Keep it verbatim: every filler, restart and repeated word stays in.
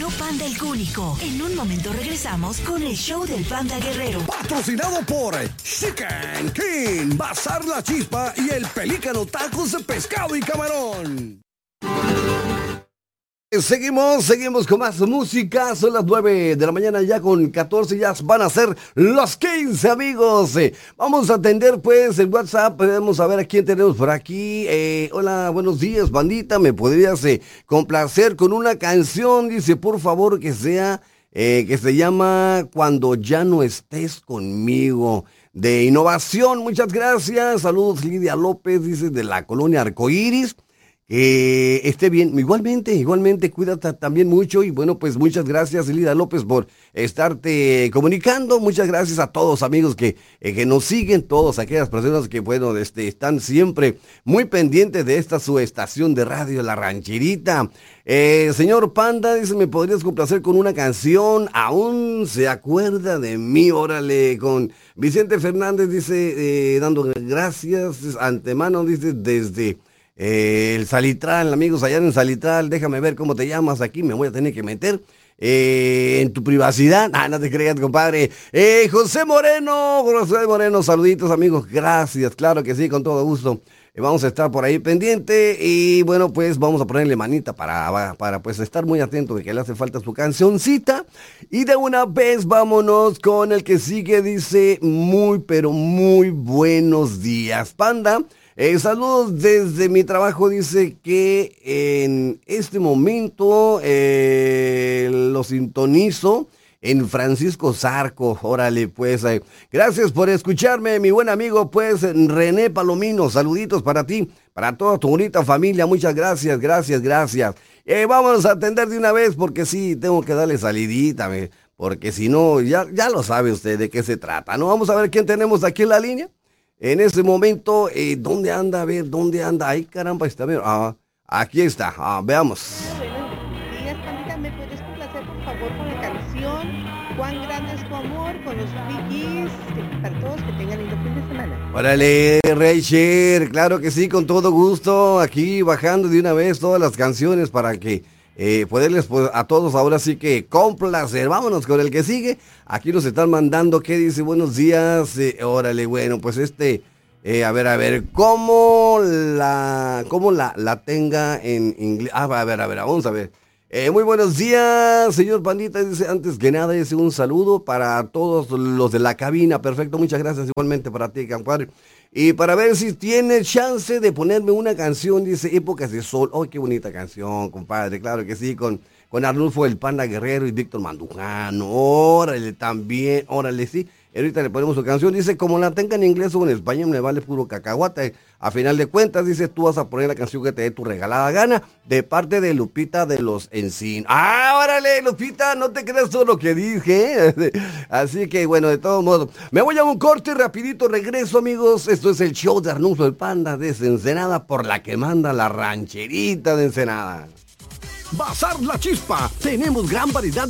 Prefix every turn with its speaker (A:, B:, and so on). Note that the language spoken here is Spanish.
A: No Panda el Cúnico. En un momento regresamos con el show del Panda Guerrero.
B: Patrocinado por Chicken King, Bazar La Chispa y el Pelícano Tacos de Pescado y Camarón. Seguimos, seguimos con más música. Son las nueve de la mañana ya con catorce, ya van a ser los quince, amigos. Eh, vamos a atender pues el WhatsApp. Vamos a ver a quién tenemos por aquí. Eh, hola, buenos días, bandita. ¿Me podrías eh, complacer con una canción? Dice, por favor, que sea, eh, que se llama Cuando ya no estés conmigo. De Innovación, muchas gracias. Saludos, Lidia López, dice, de la colonia Arcoíris. Eh, esté bien, igualmente, igualmente, cuídate también mucho y bueno, pues muchas gracias, Elida López, por estarte comunicando. Muchas gracias a todos, amigos, que, eh, que nos siguen, todas aquellas personas que, bueno, este, están siempre muy pendientes de esta su estación de radio, La Rancherita. Eh, señor Panda, dice, ¿me podrías complacer con una canción? Aún se acuerda de mí, órale, con Vicente Fernández, dice, eh, dando gracias, antemano, dice, desde... Eh, el Salitral, amigos, allá en Salitral, déjame ver cómo te llamas aquí, me voy a tener que meter eh, en tu privacidad. Ah, no te creas, compadre. Eh, José Moreno, José Moreno, saluditos, amigos, gracias, claro que sí, con todo gusto. Eh, vamos a estar por ahí pendiente y bueno, pues vamos a ponerle manita para, para pues estar muy atento de que le hace falta su cancioncita. Y de una vez vámonos con el que sigue, dice, muy, pero muy buenos días, Panda. Eh, saludos desde mi trabajo, dice que en este momento eh, lo sintonizo en Francisco Zarco. Órale, pues, eh, gracias por escucharme, mi buen amigo, pues, René Palomino, saluditos para ti, para toda tu bonita familia, muchas gracias, gracias, gracias. Eh, vámonos a atender de una vez, porque sí, tengo que darle salidita, me, porque si no, ya, ya lo sabe usted de qué se trata, ¿no? Vamos a ver quién tenemos aquí en la línea. En este momento, eh, ¿dónde anda? A ver, ¿dónde anda? Ay, caramba, está bien. Ah, aquí está, ah, veamos.
C: Buenos días, Pandita. ¿Me puedes complacer, por favor, con la canción Cuán grande es tu amor con los Bee Gees? Para todos, que tengan lindo fin de semana.
B: Órale, Rachel, claro que sí, con todo gusto. Aquí bajando de una vez todas las canciones para que eh, poderles pues, a todos ahora sí que complacer. Vámonos con el que sigue. Aquí nos están mandando, ¿qué dice? Buenos días. Eh, órale, bueno, pues este, eh, a ver, a ver, ¿cómo la, cómo la, la tenga en inglés? Ah, a ver, a ver, vamos a ver. Eh, muy buenos días, señor Pandita. Dice, antes que nada, dice un saludo para todos los de la cabina. Perfecto, muchas gracias igualmente para ti, compadre. Y para ver si tiene chance de ponerme una canción, dice, Épocas de Sol. ¡Oh, qué bonita canción, compadre! Claro que sí, con, con Arnulfo el Panda Guerrero y Víctor Mandujano. Órale, también, órale, sí. Ahorita le ponemos su canción, dice, como la tenga en inglés o en español, me vale puro cacahuate. A final de cuentas, dice, tú vas a poner la canción que te dé tu regalada gana, de parte de Lupita de los Encinos. ¡Ah, órale, Lupita! No te creas todo lo que dije, ¿eh? Así que, bueno, de todos modos, me voy a un corte rapidito, regreso, amigos. Esto es el show de Arnulfo el Panda desde Ensenada, por la que manda La Rancherita de Ensenada. Bazar La Chispa, tenemos gran variedad